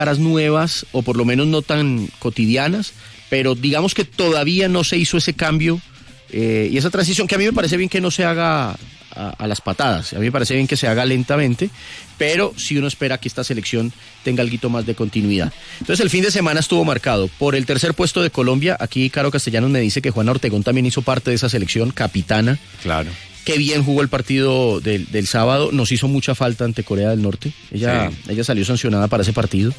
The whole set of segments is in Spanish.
caras nuevas, o por lo menos no tan cotidianas, pero digamos que todavía no se hizo ese cambio y esa transición, que a mí me parece bien que no se haga a las patadas, a mí me parece bien que se haga lentamente, pero si uno espera que esta selección tenga algo más de continuidad. Entonces el fin de semana estuvo marcado por el tercer puesto de Colombia. Aquí Caro Castellanos me dice que Juana Ortegón también hizo parte de esa selección, capitana. Claro. Qué bien jugó el partido del sábado, nos hizo mucha falta ante Corea del Norte, ella salió sancionada para ese partido,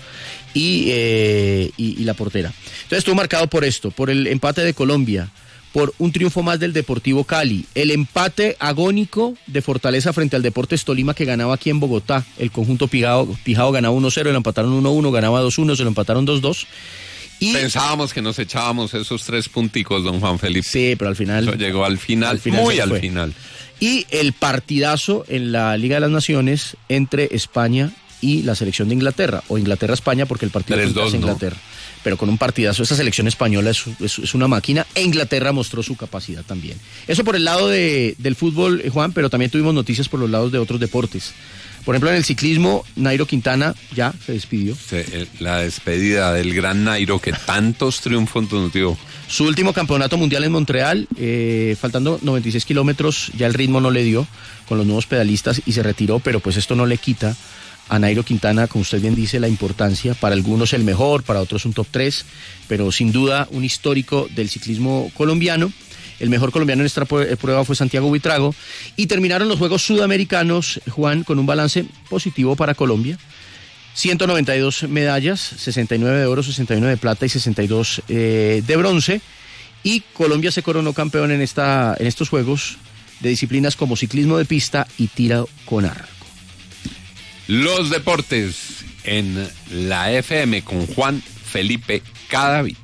y la portera. Entonces estuvo marcado por esto, por el empate de Colombia, por un triunfo más del Deportivo Cali, el empate agónico de Fortaleza frente al Deportes Tolima, que ganaba aquí en Bogotá. El conjunto Pijao ganaba 1-0, lo empataron 1-1, ganaba 2-1, se lo empataron 2-2. Y pensábamos que nos echábamos esos 3 punticos, don Juan Felipe. Sí, pero al final... Eso llegó al final, muy al final. Y el partidazo en la Liga de las Naciones entre España y la selección de Inglaterra, o Inglaterra-España, porque el partido es Inglaterra. Pero con un partidazo, esa selección española es una máquina, e Inglaterra mostró su capacidad también. Eso por el lado del fútbol, Juan, pero también tuvimos noticias por los lados de otros deportes. Por ejemplo, en el ciclismo, Nairo Quintana ya se despidió. La despedida del gran Nairo, que tantos triunfos nos dio. Su último campeonato mundial en Montreal, faltando 96 kilómetros, ya el ritmo no le dio con los nuevos pedalistas y se retiró, pero pues esto no le quita a Nairo Quintana, como usted bien dice, la importancia. Para algunos el mejor, para otros un top 3, pero sin duda un histórico del ciclismo colombiano. El mejor colombiano en esta prueba fue Santiago Buitrago, y terminaron los Juegos Sudamericanos, Juan, con un balance positivo para Colombia. 192 medallas, 69 de oro, 61 de plata y 62 de bronce, y Colombia se coronó campeón en estos Juegos de disciplinas como ciclismo de pista y tiro con arco. Los deportes en la FM con Juan Felipe Cadavid.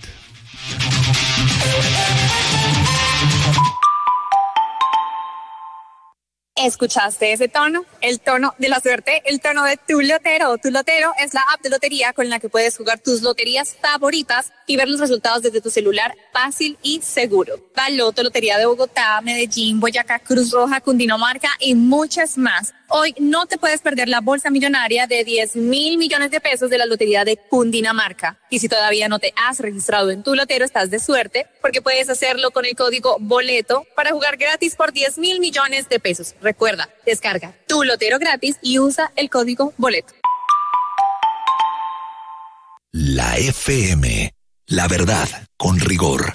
¿Escuchaste ese tono? El tono de la suerte, el tono de Tu Lotero. Tu Lotero es la app de lotería con la que puedes jugar tus loterías favoritas y ver los resultados desde tu celular fácil y seguro. Baloto, Lotería de Bogotá, Medellín, Boyacá, Cruz Roja, Cundinamarca y muchas más. Hoy no te puedes perder la bolsa millonaria de 10.000 millones de pesos de la Lotería de Cundinamarca. Y si todavía no te has registrado en Tu Lotero, estás de suerte, porque puedes hacerlo con el código BOLETO para jugar gratis por 10.000 millones de pesos. Recuerda, descarga Tu Lotero gratis y usa el código BOLETO. La FM, la verdad con rigor.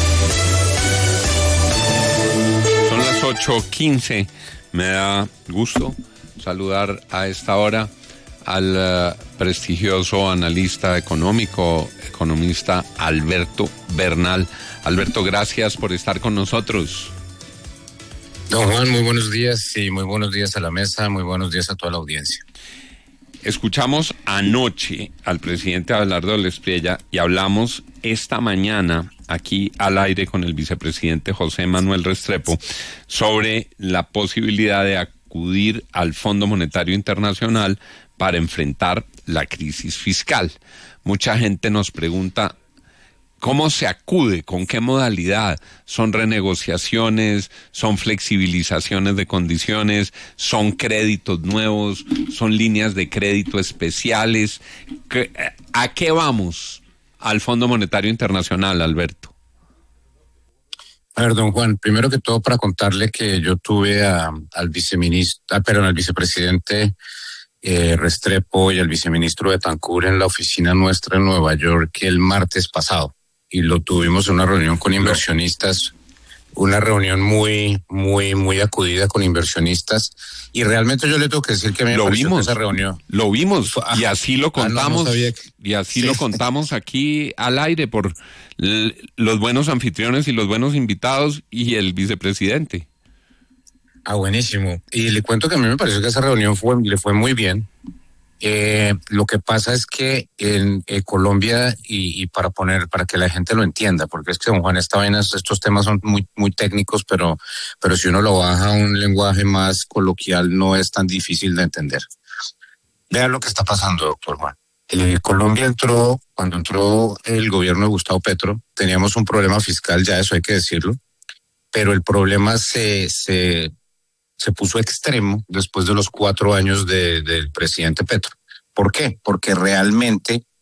Son las 8:15. Me da gusto saludar a esta hora al prestigioso analista económico, economista Alberto Bernal. Alberto, gracias por estar con nosotros. Don Juan, muy buenos días y muy buenos días a la mesa, muy buenos días a toda la audiencia. Escuchamos anoche al presidente Abelardo Lespliella y hablamos esta mañana aquí al aire con el vicepresidente José Manuel Restrepo sobre la posibilidad de acudir al Fondo Monetario Internacional para enfrentar la crisis fiscal. Mucha gente nos pregunta, ¿cómo se acude? ¿Con qué modalidad? ¿Son renegociaciones? ¿Son flexibilizaciones de condiciones? ¿Son créditos nuevos? ¿Son líneas de crédito especiales? ¿A qué vamos al Fondo Monetario Internacional, Alberto? A ver, don Juan, primero que todo para contarle que yo tuve al vicepresidente Restrepo y al viceministro Betancur en la oficina nuestra en Nueva York el martes pasado. Y lo tuvimos en una reunión con inversionistas, una reunión muy acudida con inversionistas, y realmente yo le tengo que decir que a mí me pareció que esa reunión... Lo vimos, y así lo contamos, no contamos aquí al aire por los buenos anfitriones y los buenos invitados y el vicepresidente. Ah, buenísimo. Y le cuento que a mí me pareció que esa reunión le fue muy bien. Lo que pasa es que en Colombia, y para que la gente lo entienda, porque es que don Juan, estos temas son muy técnicos, pero si uno lo baja a un lenguaje más coloquial no es tan difícil de entender. Vean lo que está pasando, doctor Juan. Colombia cuando entró el gobierno de Gustavo Petro, teníamos un problema fiscal, ya eso hay que decirlo, pero el problema se puso extremo después de los 4 años del presidente Petro. ¿Por qué? Porque realmente